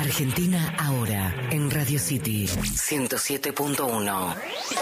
Argentina ahora en Radio City 107.1.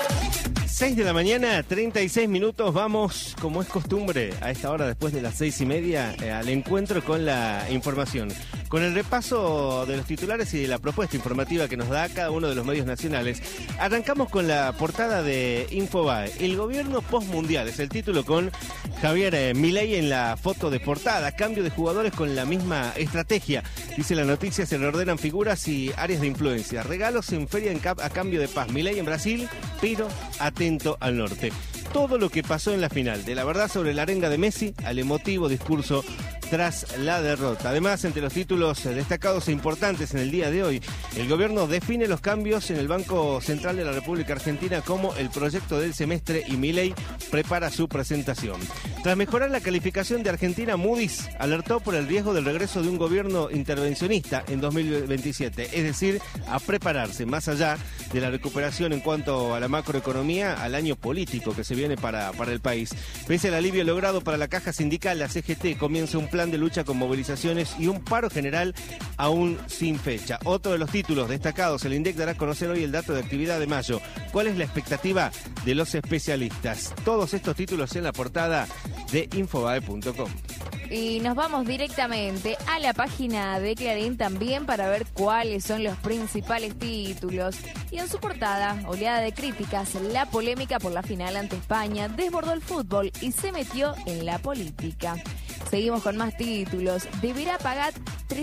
6 de la mañana, 36 minutos. Vamos, como es costumbre, a esta hora después de las 6:30, al encuentro con la información. Con el repaso de los titulares y de la propuesta informativa que nos da cada uno de los medios nacionales, arrancamos con la portada de Infobae. El gobierno postmundial es el título, con Javier Milei en la foto de portada. Cambio de jugadores con la misma estrategia. Dice la noticia, se reordenan figuras y áreas de influencia. Regalos en feria a cambio de paz. Milei en Brasil, pero atento al norte. Todo lo que pasó en la final, de la verdad sobre la arenga de Messi al emotivo discurso tras la derrota. Además, entre los títulos destacados e importantes en el día de hoy, el gobierno define los cambios en el Banco Central de la República Argentina como el proyecto del semestre y Milei prepara su presentación. Tras mejorar la calificación de Argentina, Moody's alertó por el riesgo del regreso de un gobierno intervencionista en 2027, es decir, a prepararse más allá de la recuperación en cuanto a la macroeconomía al año político que se viene para el país. Pese al alivio logrado para la caja sindical, la CGT comienza un plan de lucha con movilizaciones y un paro general aún sin fecha. Otro de los títulos destacados, el INDEC dará a conocer hoy el dato de actividad de mayo. ¿Cuál es la expectativa de los especialistas? Todos estos títulos en la portada de Infobae.com. Y nos vamos directamente a la página de Clarín también para ver cuáles son los principales títulos. Y en su portada, oleada de críticas, la polémica por la final ante España desbordó el fútbol y se metió en la política. Seguimos con más títulos. Deberá pagar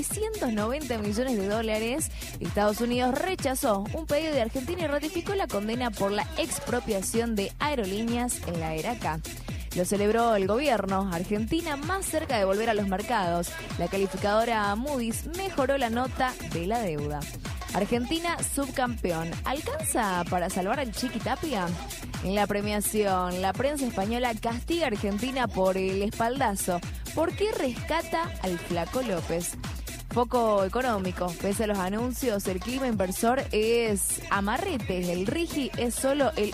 $390 millones. Estados Unidos rechazó un pedido de Argentina y ratificó la condena por la expropiación de aerolíneas en la era K. Lo celebró el gobierno. Argentina más cerca de volver a los mercados. La calificadora Moody's mejoró la nota de la deuda. Argentina subcampeón. ¿Alcanza para salvar al Chiqui Tapia? En la premiación, la prensa española castiga a Argentina por el espaldazo. ¿Por qué rescata al Flaco López? Foco económico. Pese a los anuncios, el clima inversor es amarrete. El RIGI es solo el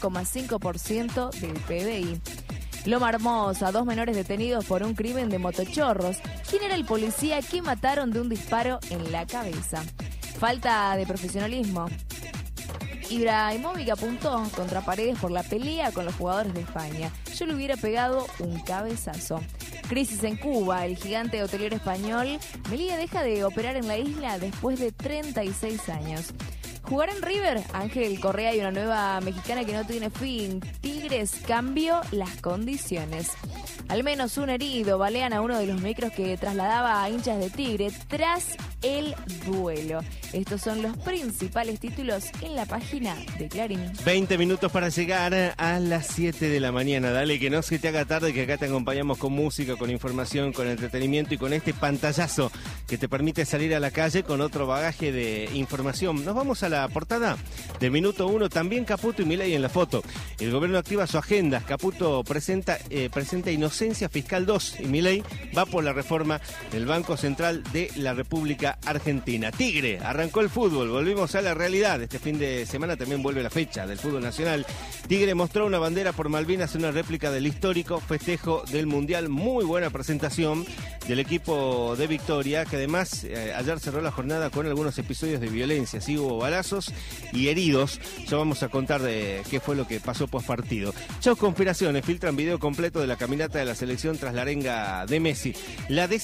1,5% del PBI. Loma Hermosa, 2 menores detenidos por un crimen de motochorros. ¿Quién era el policía que mataron de un disparo en la cabeza? Falta de profesionalismo. Ibrahimovic apuntó contra Paredes por la pelea con los jugadores de España. Yo le hubiera pegado un cabezazo. Crisis en Cuba. El gigante hotelero español Melilla deja de operar en la isla después de 36 años. Jugar en River, Ángel Correa y una nueva mexicana que no tiene fin. Tigres cambió las condiciones. Al menos un herido. Balean a uno de los micros que trasladaba a hinchas de Tigre tras el duelo. Estos son los principales títulos en la página de Clarín. 20 minutos para llegar a las 7 de la mañana. Dale, que no se te haga tarde, que acá te acompañamos con música, con información, con entretenimiento y con este pantallazo que te permite salir a la calle con otro bagaje de información. Nos vamos a la portada de Minuto 1. También Caputo y Milei en la foto. El gobierno activa su agenda. Caputo presenta Inocencia Fiscal 2 y Milei va por la reforma del Banco Central de la República Argentina. Tigre, arrancó el fútbol, volvimos a la realidad. Este fin de semana también vuelve la fecha del fútbol nacional. Tigre mostró una bandera por Malvinas, una réplica del histórico festejo del Mundial. Muy buena presentación del equipo de Victoria, que además ayer cerró la jornada con algunos episodios de violencia. Sí, hubo balazos y heridos. Ya vamos a contar de qué fue lo que pasó post partido. Chau conspiraciones, filtran video completo de la caminata de la selección tras la arenga de Messi. La